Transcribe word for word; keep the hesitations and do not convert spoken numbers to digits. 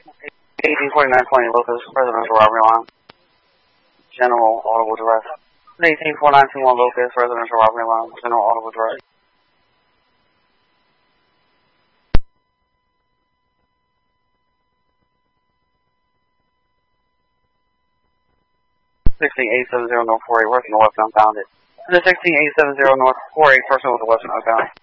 eighteen forty-nine twenty, Locus, residential robbery line. General audible direct. eighteen forty-nine twenty-one, Locus, residential robbery line. General audible direct. sixteen eight seven zero North four eight, working the westbound found it. The sixteen eight seven zero North four eight, person with the westbound found it.